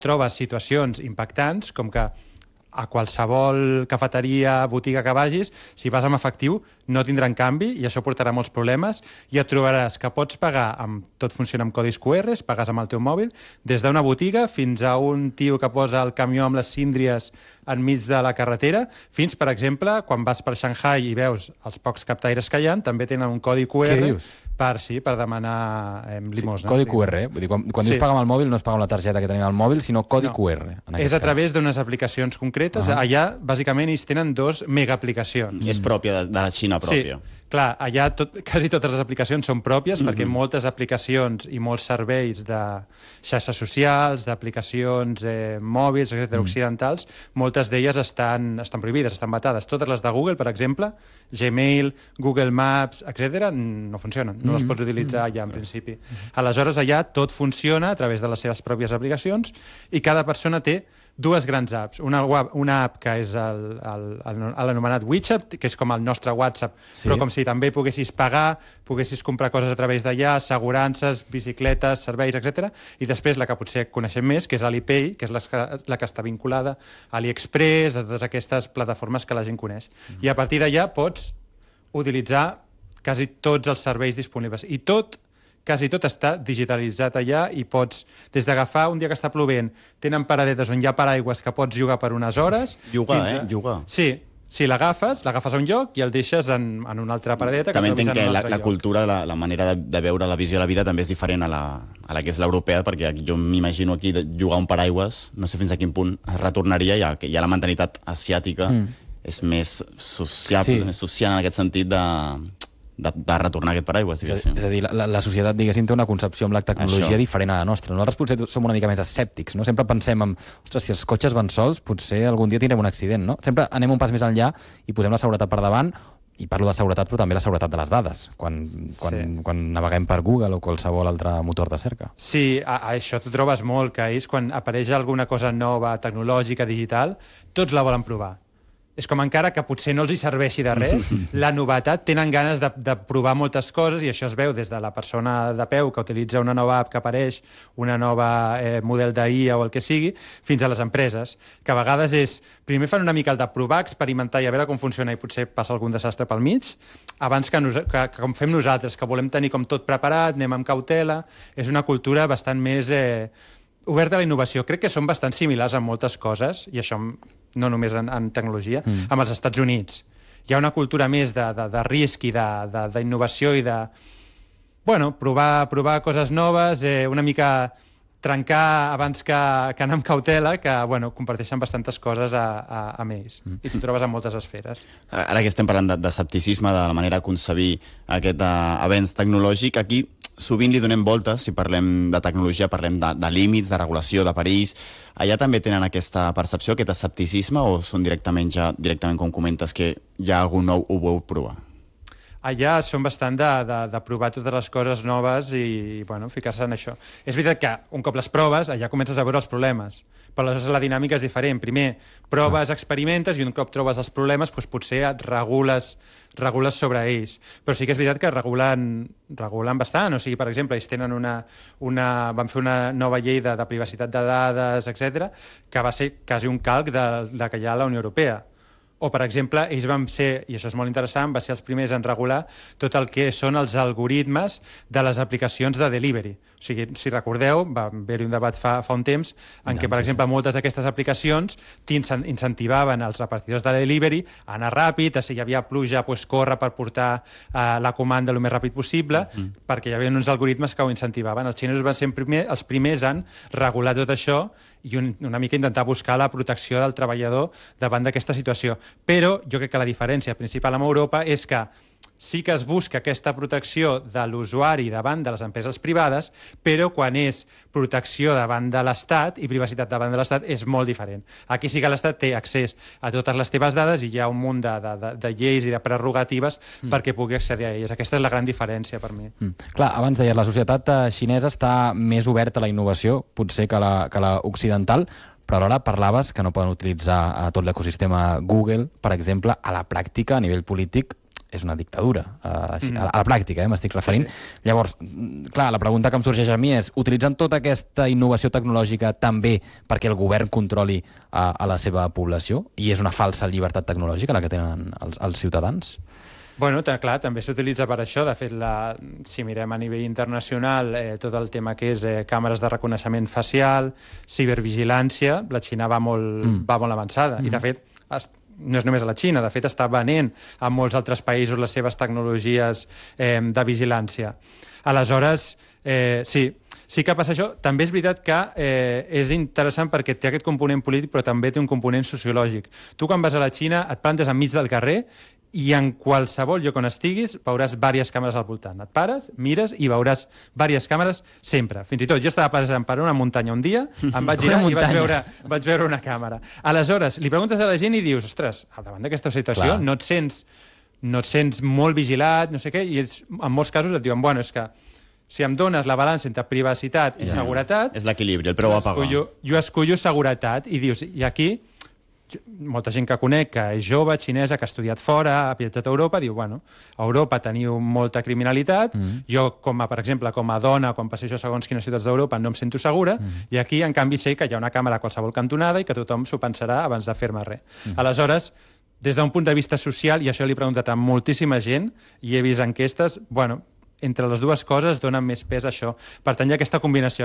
trobes situacions impactants, com que a qualsevol cafeteria, botiga que vagis, si vas amb efectiu no tindran canvi i això portarà molts problemes i et trobaràs que pots pagar, tot funciona amb codis QR, pagues amb el teu mòbil, des d'una botiga fins a un tio que posa el camió amb les síndries enmig de la carretera, fins, per exemple, quan vas per Shanghai i veus els pocs captaires que hi ha, també tenen un codi QR per demanar limosnes. Codi QR, vull dir, quan dius paga amb el mòbil no es paga amb la targeta que tenim al mòbil, sinó codi QR. És a través d'unes aplicacions concretes. Allà, bàsicament, ells tenen 2 megaaplicacions. És pròpia de la Xina pròpia. Sí, clar, allà quasi totes les aplicacions són pròpies perquè moltes aplicacions i molts serveis de xarxes socials, d'aplicacions mòbils, etc., occidentals, moltes d'elles estan prohibides, estan vetades. Totes les de Google, per exemple, Gmail, Google Maps, etc., no funcionen. No les pots utilitzar allà, en principi. Aleshores, allà tot funciona a través de les seves pròpies aplicacions i cada persona té 2 grans apps. Una app que és l'anomenat WeChat, que és com el nostre WhatsApp, però com si també poguessis pagar, poguessis comprar coses a través d'allà, assegurances, bicicletes, serveis, etc. I després la que potser coneixem més, que és Alipay, que és la que està vinculada a AliExpress, a totes aquestes plataformes que la gent coneix. I a partir d'allà pots utilitzar quasi tots els serveis disponibles. I quasi tot està digitalitzat allà i pots, des d'agafar un dia que està plovent, tenen paradetes on hi ha paraigües que pots jugar per unes hores. Jugar. Sí, l'agafes a un lloc i el deixes en una altra paradeta. També entenc que la cultura, la manera de veure la visió de la vida també és diferent a la que és l'europea, perquè jo m'imagino aquí jugar un paraigües, no sé fins a quin punt es retornaria, ja que la mentalitat asiàtica és més sociable, més social en aquest sentit de retornar aquest paraigües, diguéssim. És a dir, la societat, diguéssim, té una concepció amb la tecnologia diferent a la nostra. Nosaltres potser som una mica més escèptics, no? Sempre pensem en, ostres, si els cotxes van sols, potser algun dia tindrem un accident, no? Sempre anem un pas més enllà i posem la seguretat per davant, i parlo de seguretat, però també la seguretat de les dades, quan naveguem per Google o qualsevol altre motor de cerca. Sí, això t'ho trobes molt, que és quan apareix alguna cosa nova, tecnològica, digital, tots la volen provar. És com encara que potser no els hi serveixi de res, la novetat, tenen ganes de provar moltes coses i això es veu des de la persona de peu que utilitza una nova app que apareix, una nova model d'IA o el que sigui, fins a les empreses, que a vegades és, primer fan una mica el de provar, experimentar i a veure com funciona i potser passa algun desastre pel mig, abans que com fem nosaltres, que volem tenir com tot preparat, anem amb cautela, és una cultura bastant més oberta a la innovació. Crec que són bastant similars en moltes coses, i això no només en tecnologia, amb els Estats Units. Hi ha una cultura més de risc i d'innovació i de provar coses noves, una mica trencar abans que anar amb cautela, que comparteixen bastantes coses amb ells. I t'ho trobes en moltes esferes. Ara que estem parlant d'escepticisme, de la manera de concebir aquest avenç tecnològic, aquí sovint li donem voltes, si parlem de tecnologia, parlem de límits, de regulació, de perills. Allà també tenen aquesta percepció, aquest escepticisme, o són directament, com comentes, que ja algú nou ho vol provar? Allà són bastant de provar totes les coses noves i ficar-se en això. És veritat que un cop les proves, allà comences a veure els problemes, però aleshores la dinàmica és diferent. Primer proves, experimentes, i un cop trobes els problemes, potser et regules sobre ells. Però sí que és veritat que regulen bastant. O sigui, per exemple, ells tenen van fer una nova llei de privacitat de dades, etc., que va ser quasi un calc de que hi ha a la Unió Europea. O, per exemple, ells van ser, i això és molt interessant, van ser els primers en regular tot el que són els algoritmes de les aplicacions de delivery. O sigui, si recordeu, va haver-hi un debat fa un temps en què, per exemple, moltes d'aquestes aplicacions incentivaven els repartidors de delivery a anar ràpid, si hi havia pluja, córrer per portar la comanda el més ràpid possible, perquè hi havia uns algoritmes que ho incentivaven. Els xinesos van ser els primers en regular tot això i una mica intentar buscar la protecció del treballador davant d'aquesta situació. Però jo crec que la diferència principal amb Europa és que sí que es busca aquesta protecció de l'usuari davant de les empreses privades, però quan és protecció davant de l'Estat i privacitat davant de l'Estat és molt diferent. Aquí sí que l'Estat té accés a totes les teves dades i hi ha un munt de lleis i de prerrogatives perquè pugui accedir a elles. Aquesta és la gran diferència per mi. Clar, abans deies, la societat xinesa està més oberta a la innovació, potser que la occidental, però alhora parlaves que no poden utilitzar tot l'ecosistema Google, per exemple, a la pràctica, a nivell polític, és una dictadura, a la pràctica, m'estic referint. Llavors, clar, la pregunta que em sorgeix a mi és, utilitzen tota aquesta innovació tecnològica també perquè el govern controli a la seva població? I és una falsa llibertat tecnològica la que tenen els ciutadans? Bueno, clar, també s'utilitza per això. De fet, si mirem a nivell internacional, tot el tema que és càmeres de reconeixement facial, cibervigilància, la Xina va molt avançada. I, de fet, no és només a la Xina, de fet, està venent a molts altres països les seves tecnologies de vigilància. Aleshores, sí que passa això. També és veritat que és interessant perquè té aquest component polític, però també té un component sociològic. Tu, quan vas a la Xina, et plantes enmig del carrer i en qualsevol lloc on estiguis veuràs diverses càmeres al voltant. Et pares, mires i veuràs diverses càmeres sempre. Fins i tot, jo estava passant per una muntanya un dia, em vaig girar i vaig veure una càmera. Aleshores, li preguntes a la gent i dius, ostres, davant d'aquesta situació no et sents molt vigilat, no sé què, i ells, en molts casos et diuen, bueno, és que si em dones la balança entre privacitat i seguretat... És l'equilibri, el preu a pagar. Jo escollo seguretat i dius, i aquí molta gent que conec, que és jove, xinesa, que ha estudiat fora, ha viatjat a Europa, diu, bueno, a Europa teniu molta criminalitat, jo, per exemple, com a dona, quan passejo segons quines ciutats d'Europa, no em sento segura, i aquí, en canvi, sé que hi ha una càmera a qualsevol cantonada i que tothom s'ho pensarà abans de fer-me res. Aleshores, des d'un punt de vista social, i això li he preguntat a moltíssima gent, i he vist enquestes, bueno, entre les dues coses donen més pes a això. Per tant, hi ha aquesta combinació,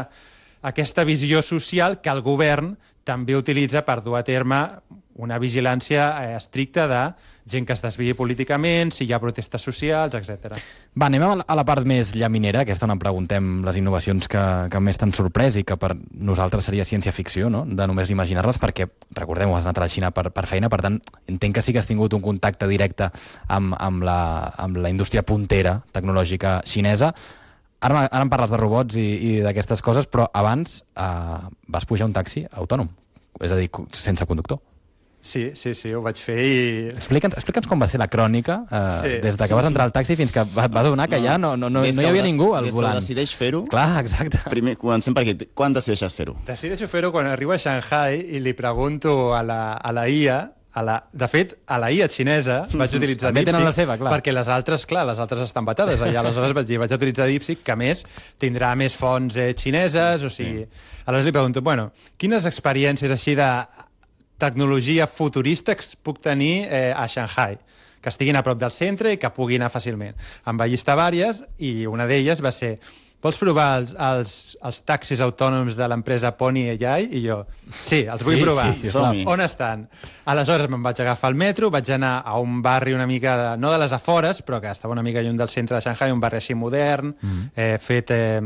aquesta visió social que el govern també utilitza per dur a terme una vigilància estricta de gent que es desviï políticament, si hi ha protestes socials, etc. Va, anem a la part més llaminera, aquesta on em preguntem les innovacions que més t'han sorprès i que per nosaltres seria ciència-ficció, no?, de només imaginar-les, perquè, recordem-ho, has anat a la Xina per feina, per tant, entenc que sí que has tingut un contacte directe amb la indústria puntera tecnològica xinesa. Ara em parles de robots i d'aquestes coses, però abans vas pujar un taxi autònom, és a dir, sense conductor. Sí, ho vaig fer i... Explica'ns com va ser la crònica, des de que vas entrar al taxi fins que va donar que ja no hi havia ningú al volant. Des que decideix fer-ho... Clar, exacte. Primer, comencem per aquí. Quan decideixes fer-ho? Decideixo fer-ho quan arribo a Shanghai i li pregunto a la IA... De fet, a la IA xinesa vaig utilitzar DeepSeek perquè les altres estan vetades allà. Aleshores vaig utilitzar DeepSeek, que a més tindrà més fonts xineses, o sigui... Aleshores li pregunto, bueno, quines experiències així de tecnologia futurista puc tenir a Shanghai, que estiguin a prop del centre i que pugui anar fàcilment? Em va llistar diverses i una d'elles va ser: vols provar els taxis autònoms de l'empresa Pony AI? I jo, sí, els vull provar. On estan? Aleshores me'n vaig agafar al metro, vaig anar a un barri una mica, no de les afores, però que estava una mica lluny del centre de Shanghai, un barri així modern, fet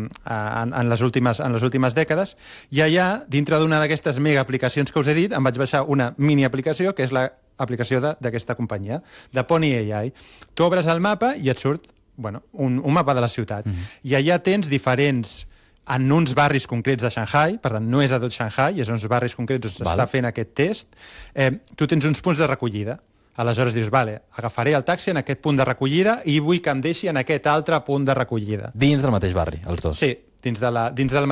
en les últimes dècades, i allà, dintre d'una d'aquestes mega aplicacions que us he dit, em vaig baixar una mini aplicació, que és l'aplicació d'aquesta companyia, de Pony AI. Tu obres el mapa i et surt un mapa de la ciutat. I allà tens diferents, en uns barris concrets de Shanghai, per tant, no és a tot Shanghai, és uns barris concrets on s'està fent aquest test, tu tens uns punts de recollida. Aleshores dius, vale, agafaré el taxi en aquest punt de recollida i vull que em deixi en aquest altre punt de recollida. Dins del mateix barri, els dos? Sí, dins de la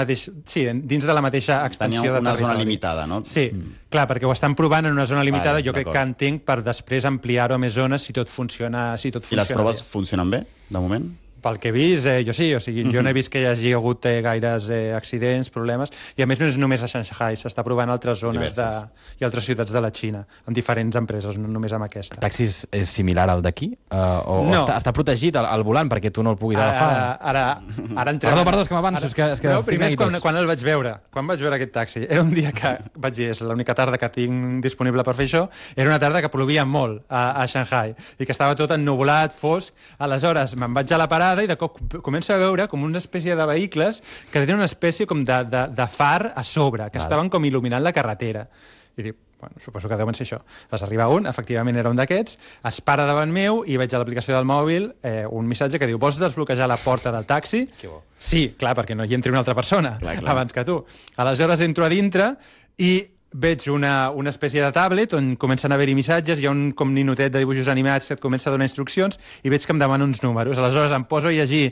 mateixa extensió de territori. Tenia una zona limitada, no? Sí, clar, perquè ho estan provant en una zona limitada, jo crec que entenc per després ampliar-ho a més zones si tot funciona bé. I les proves funcionen bé, de moment? Pel que he vist, jo sí, o sigui, jo no he vist que hi hagi hagut gaires accidents, problemes, i a més no és només a Shanghai, s'està provant a altres zones i altres ciutats de la Xina, amb diferents empreses, no només amb aquesta. Taxis és similar al d'aquí? O està protegit al volant perquè tu no el puguis agafar? Ara entrem... Perdó, és que m'avanço. No, primer és quan el vaig veure. Quan vaig veure aquest taxi? Era un dia que, vaig dir, és l'única tarda que tinc disponible per fer això, era una tarda que plovia molt a Shanghai, i que estava tot ennuvolat, fosc. Aleshores, me'n vaig a la parada i de cop començo a veure com una espècie de vehicles que tenen una espècie com de far a sobre, que estaven com il·luminant la carretera. I dic, bueno, suposo que deuen ser això. Aleshores arriba un, efectivament era un d'aquests, es para davant meu i veig a l'aplicació del mòbil un missatge que diu: vols desbloquejar la porta del taxi? Que bo. Sí, clar, perquè no hi entri una altra persona abans que tu. Aleshores entro a dintre i veig una espècie de tablet on comencen a haver-hi missatges, hi ha un com ninotet de dibuixos animats que et comença a donar instruccions i veig que em demana uns números. Aleshores em poso a llegir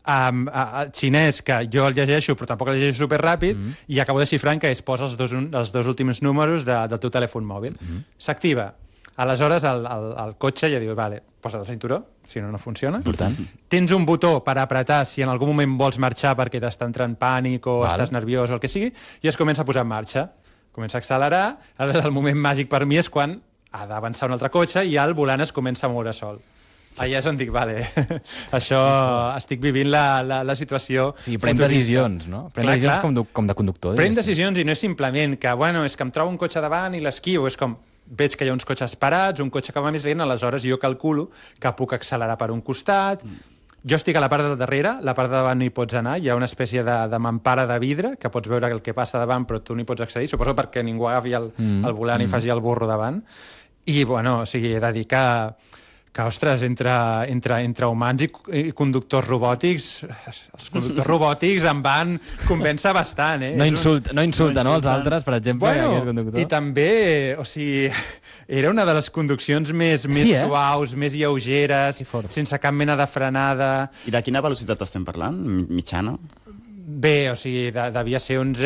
xinès, que jo el llegeixo però tampoc el llegeixo superràpid, i acabo desxifrant que posa els dos últims números del teu telèfon mòbil. S'activa. Aleshores, el cotxe ja diu, vale, posa't el cinturó, si no, no funciona. Important. Tens un botó per apretar si en algun moment vols marxar perquè t'està entrant pànic o estàs nerviós o el que sigui, i es comença a posar en marxa. Comença a accelerar, aleshores el moment màgic per mi és quan ha d'avançar un altre cotxe i el volant es comença a moure sol. Allà és on dic, vale, això estic vivint la situació... Sí, pren decisions, no? Pren decisions com de conductor. Pren decisions i no és simplement que, bueno, és que em trobo un cotxe davant i l'esquivo, és com, veig que hi ha uns cotxes parats, un cotxe que va més lent, aleshores jo calculo que puc accelerar per un costat, jo estic a la part de darrere, la part de davant no hi pots anar, hi ha una espècie de mampara de vidre que pots veure el que passa davant però tu no hi pots accedir, suposo perquè ningú agafi el volant i faci el burro davant. I, bueno, o sigui, he de dir que ostres, entre humans i conductors robòtics, els conductors robòtics em van convèncer bastant, eh? No insulta, no, els altres, per exemple, aquest conductor. I també, o sigui, era una de les conduccions més suaus, més lleugeres, sense cap mena de frenada. I de quina velocitat estem parlant? Mitjana? Bé, o sigui, devia ser uns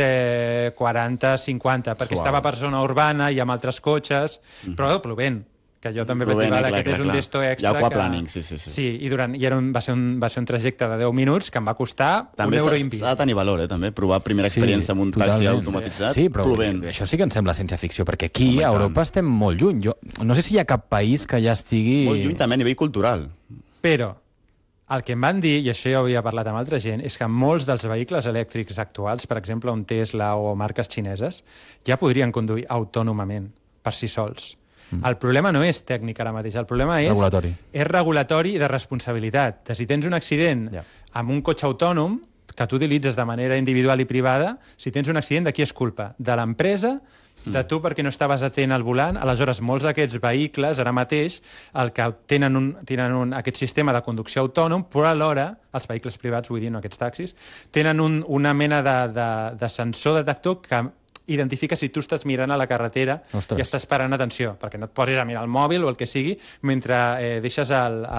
40-50, perquè estava per zona urbana i amb altres cotxes, però plovent. Que jo també vaig dir, que és un desto extra. Hi ha aquaplaning, sí. Sí, i va ser un trajecte de 10 minuts que em va costar també €1,20. S'ha de tenir valor, també, provar primera experiència amb un taxi automatitzat. Sí, però això sí que em sembla ciència-ficció, perquè aquí a Europa estem molt lluny. Jo no sé si hi ha cap país que ja estigui... Molt lluny també a nivell cultural. Però el que em van dir, i això ja ho havia parlat amb altra gent, és que molts dels vehicles elèctrics actuals, per exemple un Tesla o marques xineses, ja podrien conduir autònomament per si sols. El problema no és tècnic ara mateix, el problema és regulatori i de responsabilitat. Si tens un accident amb un cotxe autònom que tu utilitzes de manera individual i privada, si tens un accident, de qui és culpa? De l'empresa, de tu perquè no estaves atent al volant. Aleshores, molts d'aquests vehicles, ara mateix, el que tenen aquest sistema de conducció autònom, però alhora, els vehicles privats, vull dir, no aquests taxis, tenen una mena de sensor detector que identifica si tu estàs mirant a la carretera i estàs parant atenció, perquè no et posis a mirar el mòbil o el que sigui mentre deixes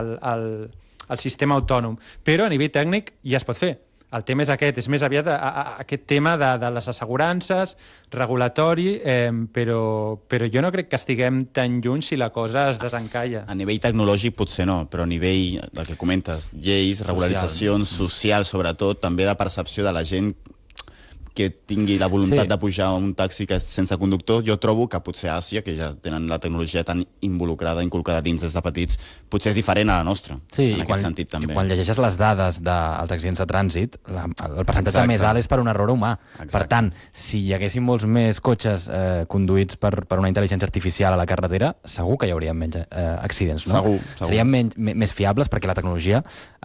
el sistema autònom. Però a nivell tècnic ja es pot fer. El tema és aquest, és més aviat aquest tema de les assegurances, regulatori, però jo no crec que estiguem tan lluny si la cosa es desencalla. A nivell tecnològic potser no, però a nivell del que comentes, lleis, regularitzacions, socials sobretot, també de percepció de la gent que tingui la voluntat de pujar a un taxi que és sense conductor, jo trobo que potser a Àsia, que ja tenen la tecnologia tan involucrada, inculcada dins des de petits, potser és diferent a la nostra, en aquest sentit també. I quan llegeixes les dades dels accidents de trànsit, el percentatge més alt és per un error humà. Per tant, si hi haguessin molts més cotxes conduïts per una intel·ligència artificial a la carretera, segur que hi haurien menys accidents, no? Segur. Serien més fiables perquè la tecnologia,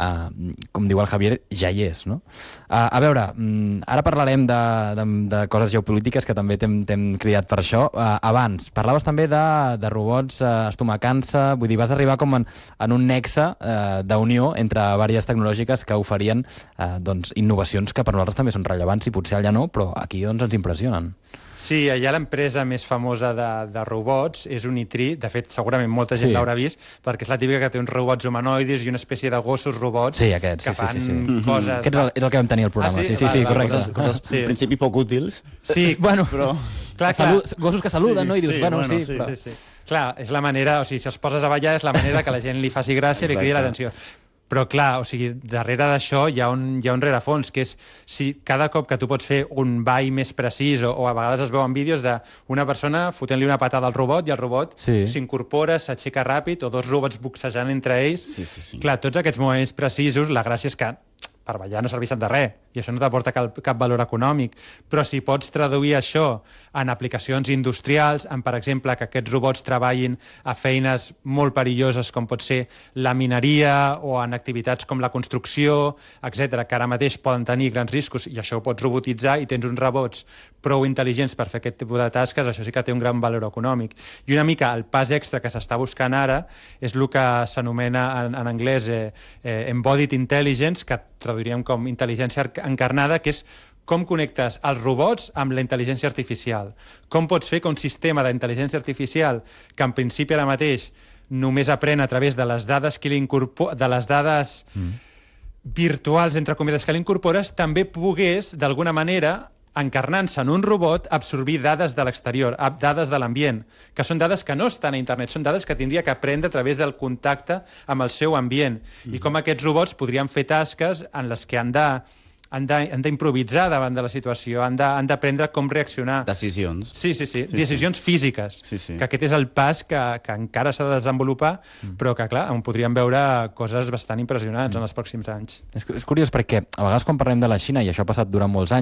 com diu el Javier, ja hi és, no? A veure, ara parlarem de coses geopolítiques que també t'hem cridat per això. Abans, parlaves també de robots estomacant-se, vull dir, vas arribar com en un nexe d'unió entre diverses tecnològiques que oferien innovacions que per nosaltres també són rellevants i potser allà no, però aquí ens impressionen. Sí, allà l'empresa més famosa de robots és Unitri. De fet, segurament molta gent l'haurà vist, perquè és la típica que té uns robots humanoides i una espècie de gossos robots que fan coses... Aquest és el que vam tenir al programa. Sí, correcte. Coses, en principi, poc útils. Sí, bueno, però... Gossos que saluden, no? I dius, bueno, sí. Sí. Clar, és la manera... O sigui, si els poses a ballar és la manera que la gent li faci gràcia i li cridi l'atenció. Però, clar, o sigui, darrere d'això hi ha un rerefons, que és si cada cop que tu pots fer un ball més precís, o a vegades es veuen vídeos d'una persona fotent-li una patada al robot i el robot s'incorpora, s'aixeca ràpid, o dos robots boxejant entre ells. Clar, tots aquests moviments precisos, la gràcia és que per ballar no serveixen de res, i això no t'aporta cap valor econòmic. Però si pots traduir això en aplicacions industrials, en, per exemple, que aquests robots treballin a feines molt perilloses com pot ser la mineria o en activitats com la construcció, etc, que ara mateix poden tenir grans riscos, i això ho pots robotitzar i tens uns robots prou intel·ligents per fer aquest tipus de tasques, això sí que té un gran valor econòmic. I una mica el pas extra que s'està buscant ara és el que s'anomena en anglès Embodied Intelligence, que traduiríem com intel·ligència encarnada, que és com connectes els robots amb la intel·ligència artificial. Com pots fer que un sistema d'intel·ligència artificial, que en principi ara mateix només aprèn a través de les dades de les dades virtuals, entre cometes, que li incorpores, també pogués, d'alguna manera, encarnant-se en un robot, absorbir dades de l'exterior, dades de l'ambient, que són dades que no estan a internet, són dades que tindria que aprendre a través del contacte amb el seu ambient. I com aquests robots podrien fer tasques en les que han d'improvisar davant de la situació, han d'aprendre com reaccionar. Decisions. Sí. Decisions físiques. Sí. Que aquest és el pas que encara s'ha de desenvolupar, però que, clar, on podríem veure coses bastant impressionants en els pròxims anys. És curiós perquè a vegades quan parlem de la Xina, i això ha passat durant molts anys,